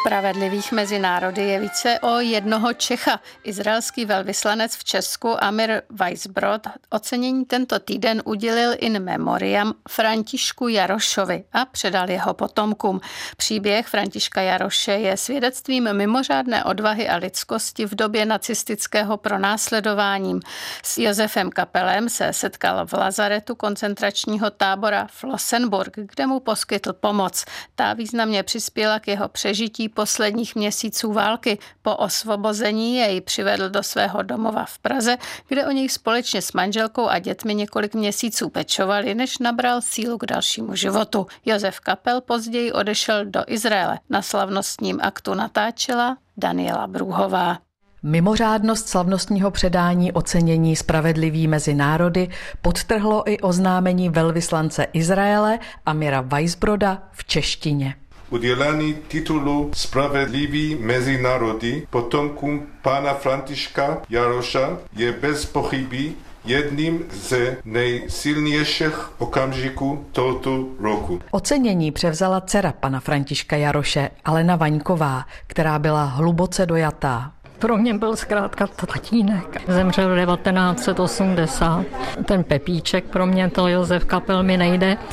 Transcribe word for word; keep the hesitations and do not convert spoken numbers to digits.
Spravedlivých mezi národy je více o jednoho Čecha. Izraelský velvyslanec v Česku Amir Weisbrod ocenění tento týden udělil in memoriam Františku Jarošovi a předal jeho potomkům. Příběh Františka Jaroše je svědectvím mimořádné odvahy a lidskosti v době nacistického pronásledování. S Josefem Kapelem se setkal v lazaretu koncentračního tábora Flossenburg, kde mu poskytl pomoc. Ta významně přispěla k jeho přežití posledních měsíců války. Po osvobození jej přivedl do svého domova v Praze, kde o něj společně s manželkou a dětmi několik měsíců pečovali, než nabral sílu k dalšímu životu. Josef Kapel později odešel do Izraele. Na slavnostním aktu natáčela Daniela Brůhová. Mimořádnost slavnostního předání ocenění Spravedliví mezi národy podtrhlo i oznámení velvyslance Izraele Amira Weisbroda v češtině. Udělení titulu Spravedliví mezi národy potomkům pana Františka Jaroša je bez pochyby jedním ze nejsilnějších okamžiků tohoto roku. Ocenění převzala dcera pana Františka Jaroše, Alena Vaňková, která byla hluboce dojatá. Pro mě byl zkrátka tatínek. Zemřel devatenáct set osmdesát. Ten Pepíček pro mě, to Josef Kapel mi nejde.